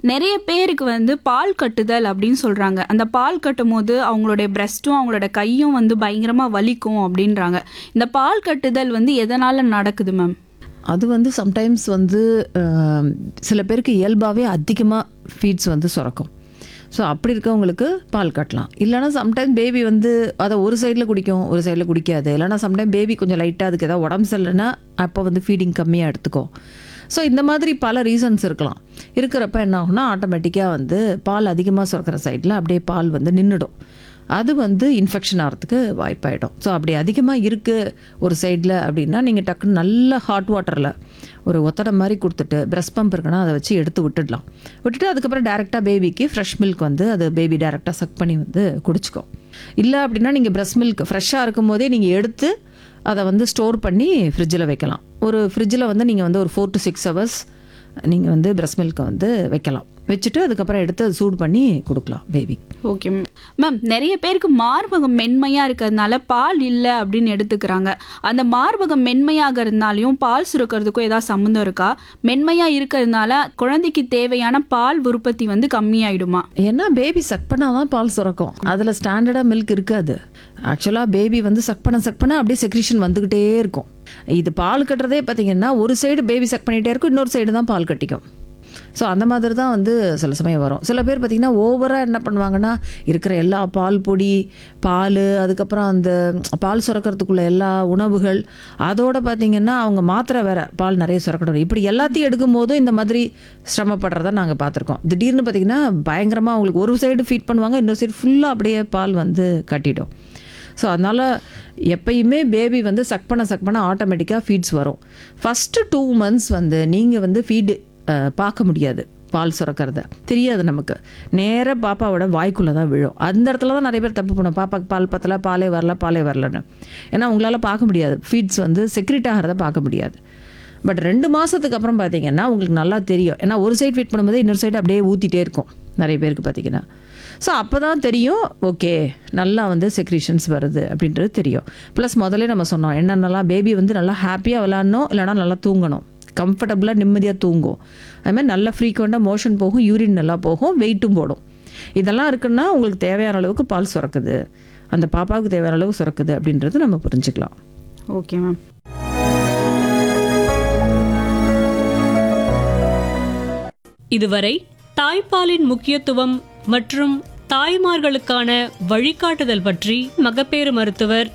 நிறைய பேருக்கு வந்து பால் கட்டுதல் அப்படின்னு சொல்றாங்க. அந்த பால் கட்டும்போது அவங்களுடைய பிரஸ்ட்டும் அவங்களோட கையும் வந்து பயங்கரமா வலிக்கும் அப்படின்றாங்க. இந்த பால் கட்டுதல் வந்து எதனால நடக்குது மேம்? அது வந்து சம்டைம்ஸ் வந்து சில பேருக்கு இயல்பாகவே அதிகமாக ஃபீட்ஸ் வந்து சுரக்கும். ஸோ அப்படி இருக்கவங்களுக்கு பால் கட்டலாம். இல்லைனா சம்டைம் பேபி வந்து அதை ஒரு சைடில் குடிக்கும், ஒரு சைடில் குடிக்காது. இல்லைனா சம்டைம் பேபி கொஞ்சம் லைட்டாக அதுக்கு ஏதாவது உடம்பு சரியில்லைன்னா அப்போ வந்து ஃபீடிங் கம்மியாக எடுத்துக்கும். ஸோ இந்த மாதிரி பல ரீசன்ஸ் இருக்கலாம். இருக்கிறப்ப என்ன ஆகும்னா ஆட்டோமேட்டிக்காக வந்து பால் அதிகமாக சுரக்கிற சைடில் அப்படியே பால் வந்து நின்றுடும். அது வந்து இன்ஃபெக்ஷன் ஆகிறதுக்கு வாய்ப்பாயிடும். ஸோ அப்படி அதிகமாக இருக்குது ஒரு சைடில் அப்படின்னா நீங்கள் டக்குன்னு நல்ல ஹாட் வாட்டரில் ஒரு ஒத்தடை மாதிரி கொடுத்துட்டு பிரஸ்ட் பம்ப் இருக்குன்னா அதை வச்சு எடுத்து விட்டுடலாம். விட்டுட்டு அதுக்கப்புறம் டேரெக்டாக பேபிக்கு ஃப்ரெஷ் மில்க் வந்து அது பேபி டேரெக்டாக சக் பண்ணி வந்து குடிச்சிக்கும். இல்லை அப்படின்னா நீங்கள் பிரஸ்ட் மில்க் ஃப்ரெஷ்ஷாக இருக்கும் போதே நீங்கள் எடுத்து அதை வந்து ஸ்டோர் பண்ணி ஃப்ரிட்ஜில் வைக்கலாம். ஒரு ஃப்ரிட்ஜில் வந்து நீங்கள் வந்து ஒரு 4 to 6 hours நீங்கள் வந்து பிரஸ்ட் மில்க்கை வந்து வைக்கலாம். வச்சுட்டு அதுக்கப்புறம் எடுத்து அது சூடு பண்ணி கொடுக்கலாம் பேபி. Okay ma'am. நிறைய பேருக்கு மார்பகம் மென்மையா இருக்கிறதுனால பால் இல்லை அப்படின்னு எடுத்துக்கிறாங்க. அந்த மார்பகம் மென்மையாக இருந்தாலையும் பால் சுரக்கிறதுக்கும் ஏதாவது சம்மந்தம் இருக்கா? மென்மையா இருக்கிறதுனால குழந்தைக்கு தேவையான பால் உற்பத்தி வந்து கம்மியாயிடுமா? ஏன்னா பேபி சக் பண்ணாதான் பால் சுரக்கும். அதில் ஸ்டாண்டர்டாக மில்க் இருக்காது. ஆக்சுவலாக பேபி வந்து சக் பண்ண அப்படியே செக்ரீஷன் வந்துக்கிட்டே இருக்கும். இது பால் கட்டுறதே பார்த்தீங்கன்னா ஒரு சைடு பேபி சக் பண்ணிகிட்டே இருக்கும், இன்னொரு சைடு தான் பால் கட்டிக்கும். ஸோ அந்த மாதிரி தான் வந்து சில சமயம் வரும். சில பேர் பார்த்திங்கன்னா ஓவராக என்ன பண்ணுவாங்கன்னா இருக்கிற எல்லா பால் பொடி, பால், அதுக்கப்புறம் அந்த பால் சுரக்கிறதுக்குள்ள எல்லா உணவுகள், அதோடு பார்த்திங்கன்னா அவங்க மாத்திரை வேறு பால் நிறைய சுரக்கணும். இப்படி எல்லாத்தையும் எடுக்கும் போதும் இந்த மாதிரி சிரமப்படுறத நாங்கள் பார்த்துருக்கோம். திடீர்னு பார்த்திங்கன்னா பயங்கரமாக அவங்களுக்கு ஒரு சைடு ஃபீட் பண்ணுவாங்க, இன்னொரு சைடு ஃபுல்லாக அப்படியே பால் வந்து கட்டிடும். ஸோ அதனால் எப்பயுமே பேபி வந்து சக் பண்ண ஆட்டோமேட்டிக்காக ஃபீட்ஸ் வரும். ஃபஸ்ட்டு 2 months வந்து நீங்கள் வந்து ஃபீடு பார்க்க முடியாது. பால் சுரக்கிறத தெரியாது நமக்கு. நேராக பாப்பாவோட வாய்க்குள்ளே தான் விழும். அந்த இடத்துல தான் நிறைய பேர் தப்பு பண்ணும். பாப்பாக்கு பால் பத்தலை, பாலே வரலன்னு. ஏன்னா உங்களால் பார்க்க முடியாது, ஃபீட்ஸ் வந்து செக்ரிட் ஆகிறத பார்க்க முடியாது. பட் 2 மாதத்துக்கு அப்புறம் பார்த்தீங்கன்னா உங்களுக்கு நல்லா தெரியும். ஏன்னா ஒரு சைடு ஃபீட் பண்ணும்போது இன்னொரு சைடு அப்படியே ஊற்றிட்டே இருக்கும் நிறைய பேருக்கு பார்த்தீங்கன்னா. ஸோ அப்போ தான் தெரியும், ஓகே நல்லா வந்து செக்ரீஷன்ஸ் வருது அப்படின்றது தெரியும். ப்ளஸ் முதல்ல நம்ம சொன்னோம் என்னென்னலாம் பேபி வந்து நல்லா ஹாப்பியாக விளாட்ணும், இல்லைனா நல்லா தூங்கணும், கம்ஃபர்டபுளாக நிம்மதியாக தூங்கும். அதுமாதிரி நல்லா ஃப்ரீக்வெண்ட்டாக மோஷன் போகும், யூரின் நல்லா போகும், வெயிட்டும் போடும். இதெல்லாம் இருக்குன்னா உங்களுக்கு தேவையான அளவுக்கு பால் சுரக்குது, அந்த பாப்பாவுக்கு தேவையான அளவுக்கு சுரக்குது அப்படின்றது நம்ம புரிஞ்சுக்கலாம். Okay ma'am. இதுவரை தாய்ப்பாலின் முக்கியத்துவம் மற்றும் தாய்மார்களுக்கான வழிகாட்டுதல் பற்றி மகப்பேறு மருத்துவர்